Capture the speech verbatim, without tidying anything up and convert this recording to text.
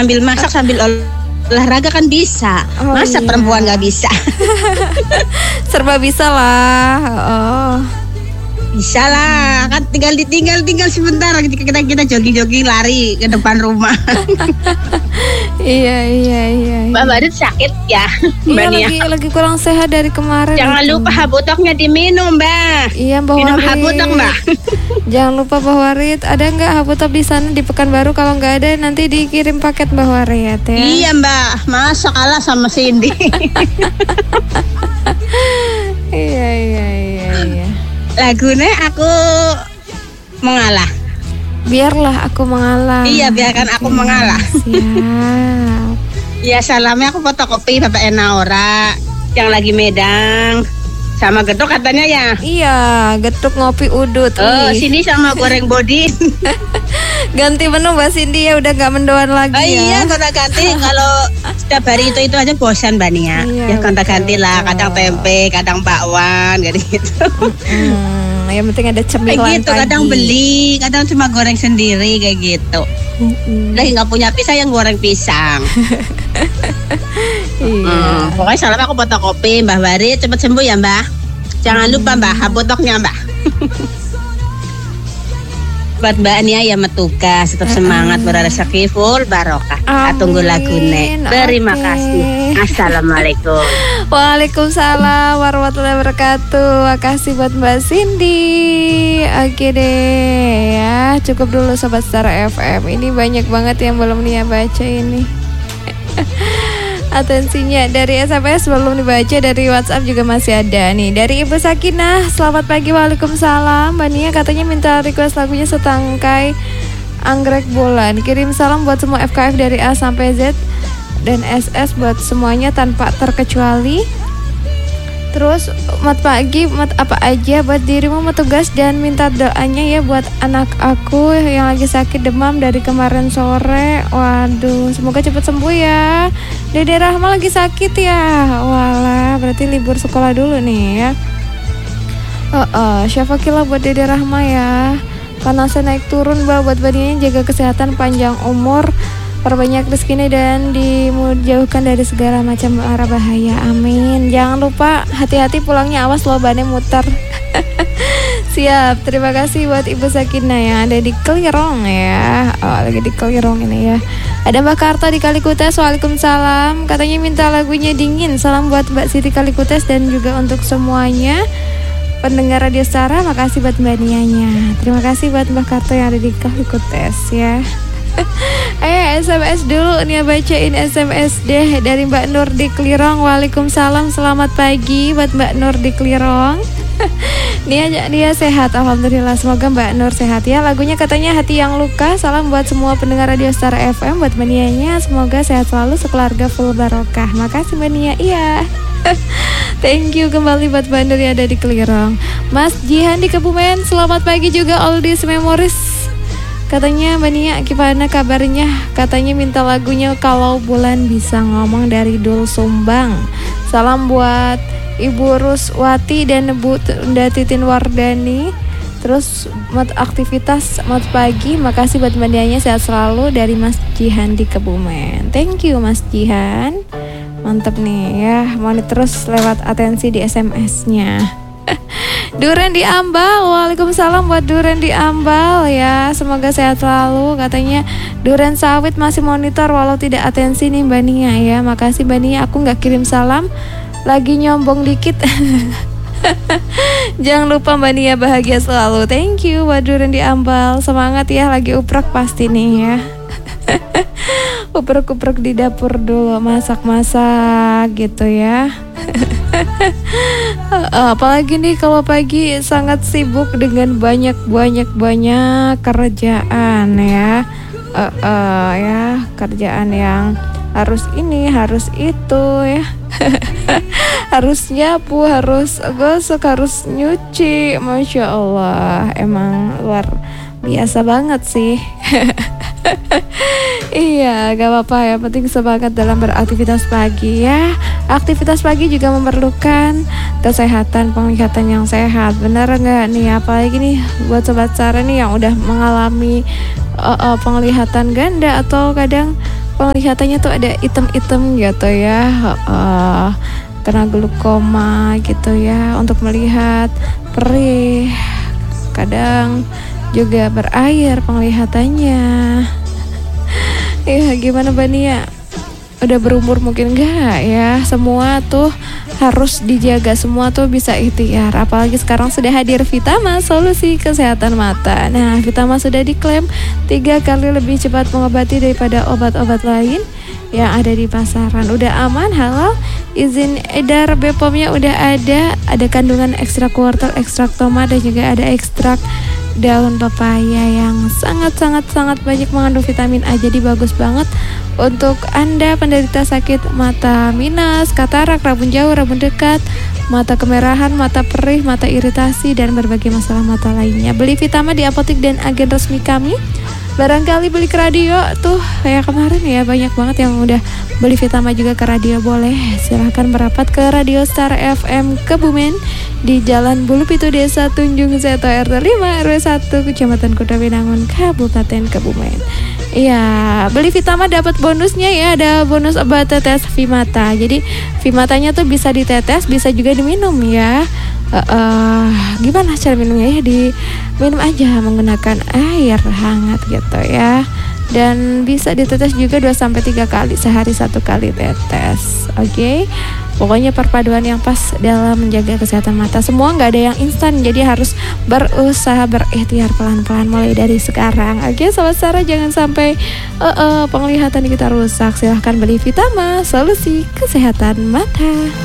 sambil masak sambil olahraga kan bisa. Oh, masa iya. Perempuan nggak bisa? Serba bisa lah. Oh. Bisa lah, kan tinggal ditinggal tinggal sebentar kita kita jogging-jogging lari ke depan rumah. Iya iya iya. Mbak Barit sakit ya? Iya lagi lagi kurang sehat dari kemarin. Jangan itu. Lupa habotoknya diminum, Mbak. Iya Mbak Minum Warit. habotok, Mbak. Jangan lupa Mbak Warit, ada nggak habotok di sana di Pekanbaru? Kalau nggak ada nanti dikirim paket Mbak Warit ya. Iya Mbak, masa kalah sama Cindy. Iya iya iya iya. Lagunya aku mengalah. Biarlah aku mengalah. Iya, biarkan aku mengalah. Siap. Iya, salamnya aku fotokopi Bapak Enaora yang lagi Medang sama gedok katanya ya. Iya, gedok ngopi udut. Oh, nih. Sini sama goreng body. Ganti menu Mbak Cindy ya, udah nggak mendoan lagi oh, ya. Iya, gonta-ganti. Kalau setiap hari itu itu aja bosan Mbak Nia. Iya, ya gonta-ganti lah, kadang tempe, kadang bakwan, gitu. Hmm, yang penting ada cemilan kayak gitu, pagi. Kadang beli, kadang cuma goreng sendiri kayak gitu. Mm-hmm. Lagi nggak punya pisang yang goreng pisang. Iya. Hmm, pokoknya salam aku fotokopi Mbak Wari, cepet sembuh ya Mbak. Jangan hmm. lupa Mbak, habotoknya Mbak. Buat Mbak Nia yang metugas, tetap semangat, berrezeki full barokah. Amin. Tunggu lagune. Terima okay. kasih. Assalamualaikum. Waalaikumsalam warahmatullahi wabarakatuh. Makasih buat Mbak Cindy. Oke deh ya, cukup dulu Sobat Setara F M. Ini banyak banget yang belum Nia baca ini. Atensinya dari S M S belum dibaca, dari WhatsApp juga masih ada nih. Dari Ibu Sakinah, selamat pagi, waalaikumsalam. Mbak Nia katanya minta request lagunya Setangkai Anggrek Bulan. Kirim salam buat semua F K F dari A sampai Z dan S S buat semuanya tanpa terkecuali. Terus mat pagi, mat apa aja buat dirimu mau tugas dan minta doanya ya buat anak aku yang lagi sakit demam dari kemarin sore. Waduh, semoga cepat sembuh ya. Dede Rahma lagi sakit ya. Walah, berarti libur sekolah dulu nih ya. Oh, oh syafaqillah buat Dede Rahma ya. Panasnya naik turun Mbak, buat badannya jaga kesehatan, panjang umur, perbanyak rezekinya dan dijauhkan dari segala macam arah bahaya. Amin. Jangan lupa hati-hati pulangnya, awas loh bannya muter. Siap. Terima kasih buat Ibu Sakinah yang ada di Kelirong ya. Oh, lagi di Kelirong ini ya. Ada Mbak Karta di Kalikutes. Waalaikumsalam. Katanya minta lagunya Dingin. Salam buat Mbak Siti Kalikutes dan juga untuk semuanya pendengar Radio Setara. Makasih buat Mbak Nianya. Terima kasih buat Mbak Karta yang ada di Kalikutes ya. Ayo S M S dulu nih, bacain S M S deh dari Mbak Nur di Kelirong. Waalaikumsalam, selamat pagi buat Mbak Nur di Kelirong. Nia, Nia sehat, alhamdulillah. Semoga Mbak Nur sehat ya. Lagunya katanya Hati Yang Luka. Salam buat semua pendengar Radio Setara F M, buat Mbak Nianya. Semoga sehat selalu, sekeluarga full barokah. Makasih Mbak Nia. Iya. Thank you kembali buat Mbak Nur yang ada di Kelirong. Mas Jihan di Kebumen, selamat pagi juga Oldies Memories. Katanya Mbak Nia, gimana kabarnya? Katanya minta lagunya Kalau Bulan Bisa Ngomong dari Dul Sumbang. Salam buat Ibu Ruswati dan Bu Tunda Titin Wardani. Terus mat aktivitas mat pagi. Makasih buat Mbak Nianya, sehat selalu dari Mas Jihan di Kebumen. Thank you Mas Jihan. Mantap nih ya. Mau terus lewat atensi di S M S-nya. Duren di Ambal, waalaikumsalam buat Duren di Ambal ya. Semoga sehat selalu. Katanya Duren sawit masih monitor walau tidak atensi nih Mbak Nia ya. Makasih Mbak Nia, aku gak kirim salam, lagi nyombong dikit. Jangan lupa Mbak Nia bahagia selalu. Thank you buat Duren di Ambal. Semangat ya, lagi uprek pasti nih ya. Uprek-uprek di dapur dulu, masak-masak gitu ya. Apalagi nih kalau pagi sangat sibuk dengan banyak-banyak-banyak kerjaan ya. uh, uh, ya kerjaan yang harus ini, harus itu ya. Harus nyapu, harus gosok, harus nyuci. Masya Allah, emang luar biasa banget sih. Iya, gak apa-apa ya, penting semangat dalam beraktivitas pagi ya. Aktivitas pagi juga memerlukan kesehatan, penglihatan yang sehat. Bener gak nih? Apalagi nih buat Sobat Setara nih yang udah mengalami uh, uh, penglihatan ganda atau kadang penglihatannya tuh ada item-item gitu ya, uh, kena glaukoma gitu ya, untuk melihat perih, kadang juga berair penglihatannya. Ya gimana Mbak Nia? Udah berumur mungkin enggak ya? Semua tuh harus dijaga, semua tuh bisa ikhtiar. Apalagi sekarang sudah hadir Vitama, solusi kesehatan mata. Nah, Vitama sudah diklaim tiga kali lebih cepat mengobati daripada obat-obat lain yang ada di pasaran. Udah aman, halal, izin edar B P O M-nya udah ada. Ada kandungan ekstrak wortel, ekstrak tomat, dan juga ada ekstrak daun pepaya yang sangat-sangat-sangat banyak mengandung vitamin A. Jadi bagus banget untuk Anda penderita sakit mata minus, katarak, rabun jauh, rabun dekat, mata kemerahan, mata perih, mata iritasi, dan berbagai masalah mata lainnya. Beli Vitama di apotek dan agen resmi kami. Barangkali beli ke radio tuh kayak kemarin ya, banyak banget yang udah beli Vitama juga ke radio. Boleh silahkan merapat ke Radio Star F M Kebumen di Jalan Bulu Pitu, Desa Tunjung Seto, R T lima R W satu, Kecamatan Kuta Binangun, Kabupaten Kebumen. Iya, beli Vitama dapat bonusnya ya, ada bonus obat tetes Vimata. Jadi Vimatanya tuh bisa ditetes, bisa juga diminum ya. Uh, uh, gimana cara minumnya ya? Diminum aja menggunakan air hangat gitu ya. Dan bisa ditetes juga dua sampai tiga kali sehari, satu kali tetes. Oke. Okay? Pokoknya perpaduan yang pas dalam menjaga kesehatan mata. Semua nggak ada yang instan, jadi harus berusaha berikhtiar pelan-pelan mulai dari sekarang. Oke, okay, Sobat Sarah, jangan sampai uh, uh, penglihatan kita rusak. Silahkan beli Vitama, solusi kesehatan mata.